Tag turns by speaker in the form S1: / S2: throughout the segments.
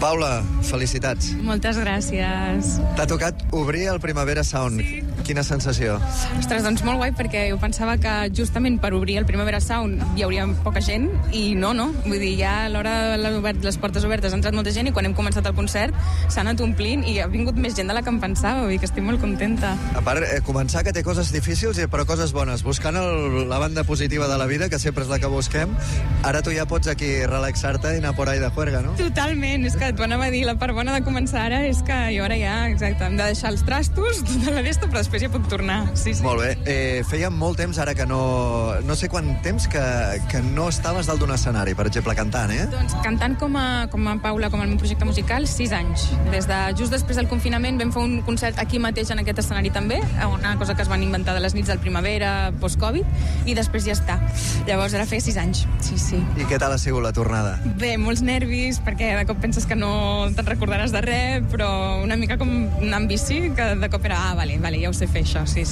S1: Paula, felicitats.
S2: Moltes gràcies.
S1: T'ha tocat obrir el Primavera Sound.
S2: Sí.
S1: Quina sensació?
S2: Ostres, doncs molt guai, perquè jo pensava que justament per obrir el Primavera Sound hi hauria poca gent, i no. Vull dir, ja a l'hora de les portes obertes ha entrat molta gent, i quan hem començat el concert s'ha anat omplint i ha vingut més gent de la que em pensava, vull dir que estic molt contenta.
S1: A part, començar que té coses difícils però coses bones, buscant la banda positiva de la vida, que sempre és la que busquem. Ara tu ja pots aquí relaxar-te i anar por ahí de juerga, no?
S2: Totalment, és que t'ho anava a dir, la part bona de començar ara és que jo ara ja, exacte, hem de deixar els trastos, tota la resta, però després ja puc tornar. Sí.
S1: Molt bé. Feia molt temps ara que no sé quant temps que no estaves dalt d'un escenari, per exemple, cantant,
S2: Doncs cantant com a Paula, com el meu projecte musical, 6 anys. Just després del confinament vam fer un concert aquí mateix en aquest escenari també, una cosa que es van inventar de les nits del primavera, post-Covid, i després ja està. Llavors ara feia 6 anys, sí.
S1: I què tal ha sigut la tornada?
S2: Bé, molts nervis, perquè de cop penses que no te'n recordaràs de res, però una mica com anar amb bici, que de cop era, vale, ja ho sé fer això, sí.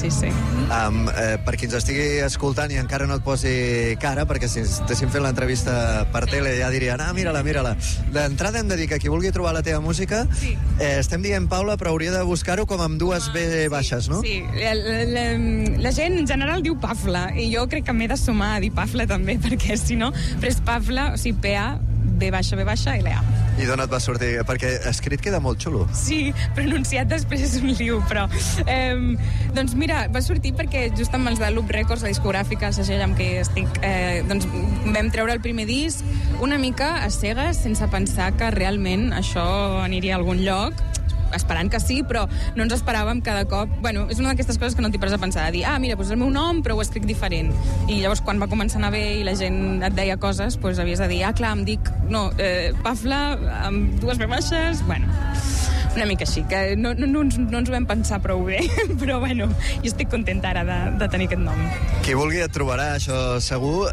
S1: Per qui ens estigui escoltant i encara no et posi cara, perquè si estéssim fent l'entrevista per tele ja dirien, mira-la. D'entrada hem de dir que qui vulgui trobar la teva música, estem dient Paula, però hauria de buscar-ho com amb dues B baixes, no?
S2: Sí, la gent en general diu Pafla, i jo crec que m'he de sumar a dir Pafla també, perquè si no, però és Pafla, o sigui, P-A, B-L-A.
S1: I d'on et va sortir? Perquè escrit queda molt xulo.
S2: Sí, pronunciat després és un liu, però... doncs mira, va sortir perquè just amb els de Loop Records, la discogràfica, el segell amb què estic, doncs vam treure el primer disc una mica a cegues, sense pensar que realment això aniria a algun lloc, esperant que sí, però no ens esperàvem cada cop... Bueno, és una d'aquestes coses que no t'hi pares a pensar, de dir, mira, doncs és el meu nom, però ho escric diferent. I llavors, quan va començar a anar bé i la gent et deia coses, doncs havies de dir, clar, em dic, Pafla, amb 2 B baixes, bueno... Una mica així, que no ens ho vam pensar prou bé, però bueno, jo estic contenta ara de tenir aquest nom.
S1: Qui vulgui et trobarà, això segur.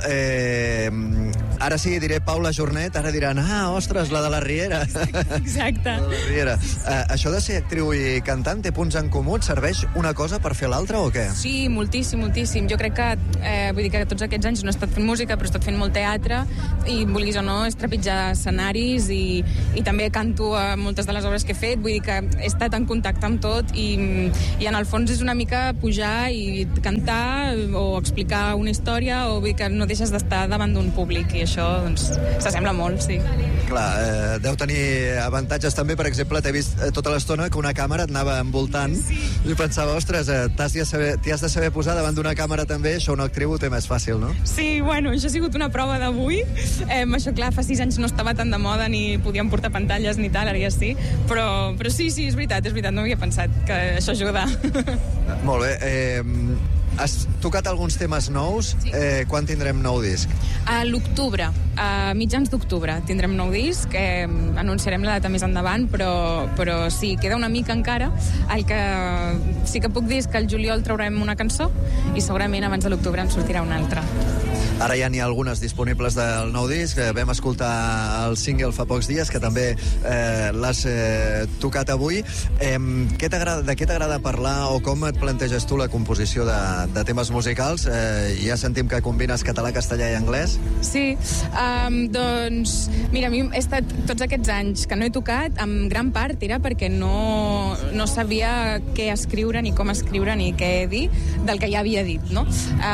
S1: Ara sí, diré Paula Jornet, ara diran, ostres, la de la Riera.
S2: Exacte.
S1: La de la Riera. Això de ser actriu i cantant té punts en comú? Et serveix una cosa per fer l'altra o què?
S2: Sí, moltíssim. Jo crec que, vull dir que tots aquests anys no he estat fent música, però he estat fent molt teatre, i vulguis o no, és trepitjar escenaris, i també canto a moltes de les obres que he fet. Vull dir que he estat en contacte amb tot, i en el fons és una mica pujar i cantar o explicar una història, o vull dir que no deixes d'estar davant d'un públic, i això doncs s'assembla molt, sí.
S1: Clar, deu tenir avantatges també. Per exemple, t'he vist tota l'estona que una càmera et anava envoltant, i pensava, ostres, t'hi has de saber posar davant d'una càmera també, això una actriu ho té més fàcil, no?
S2: Sí, bueno, això ha sigut una prova d'avui. Això, clar, fa 6 anys no estava tan de moda, ni podíem portar pantalles ni tal, ara ja sí, però sí, és veritat, no havia pensat que això ajuda.
S1: Molt bé. Has tocat alguns temes nous.
S2: Sí.
S1: Quan tindrem nou disc?
S2: A l'octubre, a mitjans d'octubre tindrem nou disc, anunciarem la data més endavant, però sí, queda una mica encara. El que sí que puc dir és que al juliol traurem una cançó, i segurament abans de l'octubre en sortirà una altra.
S1: Ara ja n'hi ha algunes disponibles del nou disc. Vam escoltar el single fa pocs dies, que també l'has tocat avui. De què t'agrada parlar, o com et planteges tu la composició de temes musicals? Ja sentim que combines català, castellà i anglès.
S2: Sí, doncs mira, a mi he estat tots aquests anys que no he tocat, en gran part era perquè no sabia què escriure, ni com escriure, ni què dir del que ja havia dit, no?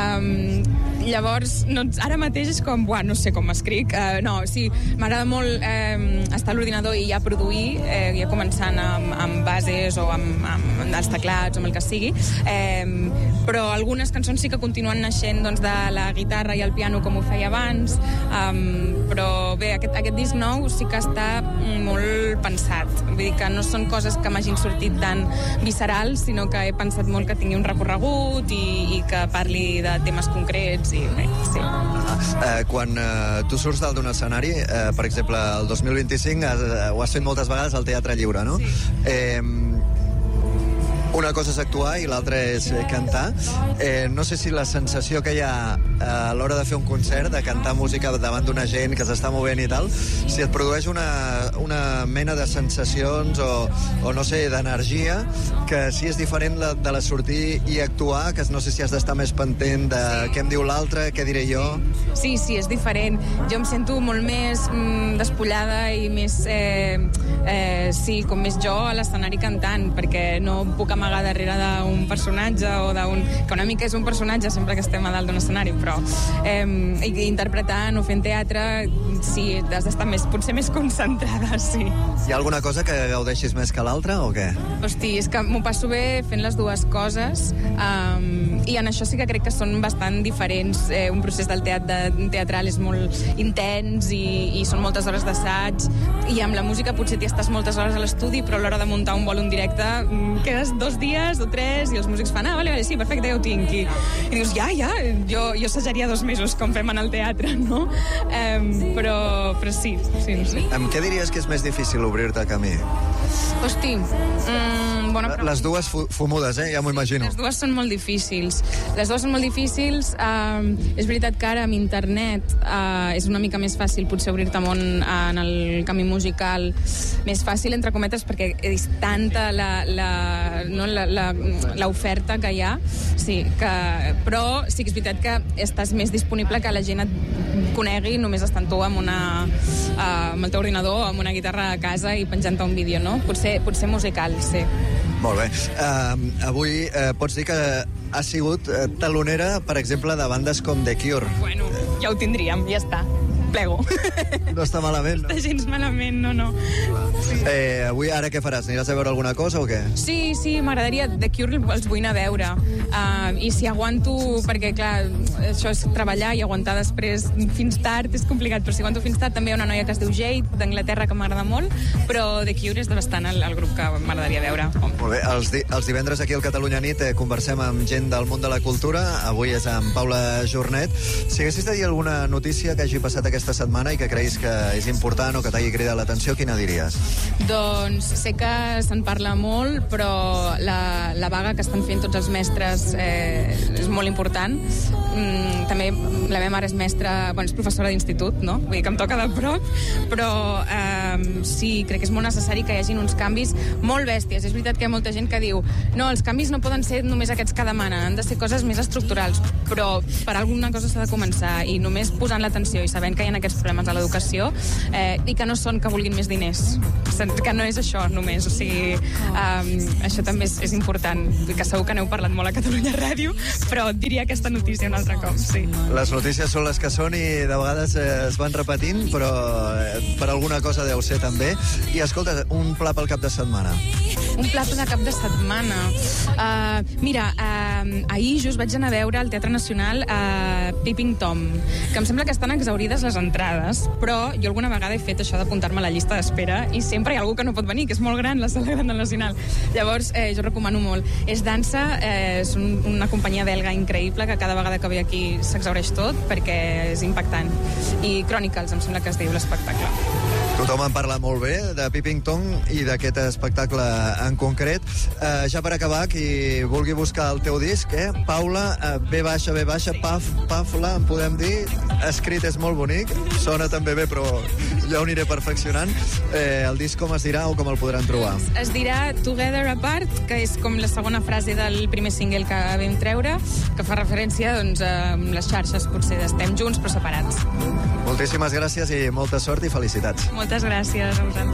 S2: Llavors, ara mateix és com, no sé com escric. Sí, m'agrada molt estar a l'ordinador i ja produir, ja començant amb bases o amb els teclats o amb el que sigui, però algunes cançons sí que continuen naixent doncs, de la guitarra i el piano, com ho feia abans, però bé, aquest disc nou sí que està molt pensat. Vull dir que no són coses que m'hagin sortit tan viscerals, sinó que he pensat molt que tingui un recorregut i que parli de temes concrets, i bé, sí.
S1: Quan tu surts dalt d'un escenari, per exemple, el 2025 ho has fet moltes vegades al Teatre Lliure, no? Sí. Una cosa és actuar i l'altra és cantar. No sé si la sensació que hi ha a l'hora de fer un concert, de cantar música davant d'una gent que s'està movent i tal, si et produeix una mena de sensacions o no sé, d'energia, que si és diferent de la sortir i actuar, que no sé si has d'estar més pendent de què em diu l'altre, què diré jo.
S2: Sí, és diferent. Jo em sento molt més despullada i més, com més jo a l'escenari cantant, perquè no puc amagar darrere d'un personatge o que una mica és un personatge sempre que estem a dalt d'un escenari, però interpretant o fent teatre, sí, has d'estar potser més concentrada, sí.
S1: Hi ha alguna cosa que gaudeixis més que l'altra o què?
S2: Hosti, és que m'ho passo bé fent les dues coses, i en això sí que crec que són bastant diferents. Un procés del teatral és molt intens i són moltes hores d'assaig, i amb la música potser t'hi estàs moltes hores a l'estudi, però a l'hora de muntar un vol en directe quedes 2 dies o 3 i els músics fan, vale, sí, perfecte, ja ho tinc. I dius, ja, jo assajaria 2 mesos com fem en el teatre, no? Però sí.
S1: Amb què diries que és més difícil obrir-te camí?
S2: Hosti, bona pregunta.
S1: Les dues fumudes, ja m'ho imagino.
S2: Les dues són molt difícils. És veritat que ara amb internet és una mica més fàcil potser obrir-te món en el camí musical, més fàcil entre cometes perquè és tanta l'oferta que hi ha, però sí que és veritat que estàs més disponible que la gent et conegui només estant tu amb el teu ordinador, amb una guitarra a casa i penjant-te un vídeo, no? Potser musical, sí.
S1: Molt bé. Avui pots dir que ha sigut talonera, per exemple, de bandes com The Cure.
S2: Bueno, ja ho tindríem, ja està. Plego.
S1: No està malament, no?
S2: Està gens malament, no. Sí.
S1: Avui, ara què faràs? Aniràs a veure alguna cosa o què?
S2: Sí, m'agradaria. The Cure els vull anar a veure. I si aguanto, perquè, clar, això és treballar i aguantar després fins tard és complicat, però si aguanto fins tard també hi ha una noia que es diu Jade, d'Anglaterra, que m'agrada molt, però The Cure és bastant el grup que m'agradaria veure.
S1: Molt bé. Els divendres aquí al Catalunya Nit conversem amb gent del món de la cultura. Avui és amb Paula Jornet. Si haguessis de dir alguna notícia que hagi passat aquesta setmana i que creguis que és important o que t'hagi cridat l'atenció, quina diries?
S2: Doncs sé que se'n parla molt, però la vaga que estan fent tots els mestres és molt important. També la meva mare és mestra, és professora d'institut, no? Vull dir que em toca de prop, però sí, crec que és molt necessari que hi hagin uns canvis molt bèsties. És veritat que hi ha molta gent que diu no, els canvis no poden ser només aquests que demanen, han de ser coses més estructurals, però per alguna cosa s'ha de començar, i només posant l'atenció i sabent que hi ha aquests problemes a l'educació, i que no són que vulguin més diners, que no és això només, o sigui, això també és important, que segur que n'heu parlat molt a Catalunya Ràdio, però et diria aquesta notícia un altre cop, sí.
S1: Les notícies són les que són i de vegades es van repetint, però per alguna cosa deu ser també. I escolta, un pla pel cap de setmana.
S2: Un pla de cap de setmana. Mira, ahir just vaig anar a veure al Teatre Nacional Peeping Tom, que em sembla que estan exaurides les entrades, però jo alguna vegada he fet això d'apuntar-me a la llista d'espera i sempre hi ha algú que no pot venir, que és molt gran, la sala gran del Nacional. Llavors, jo recomano molt. És dansa, és una companyia belga increïble que cada vegada que ve aquí s'exaureix tot perquè és impactant. I Chronicles, em sembla que es diu l'espectacle.
S1: Tothom en parla molt bé de Peeping Tom i d'aquest espectacle en concret. Ja per acabar, qui vulgui buscar el teu disc, Paula, B baixa, Pafla, en podem dir. Escrit és molt bonic, sona també bé, però ja ho aniré perfeccionant. El disc com es dirà o com el podran trobar?
S2: Es dirà Together Apart, que és com la segona frase del primer single que vam treure, que fa referència a les xarxes, potser d'estem junts però separats.
S1: Moltíssimes gràcies i molta sort i felicitats.
S2: Moltes gràcies a vosaltres.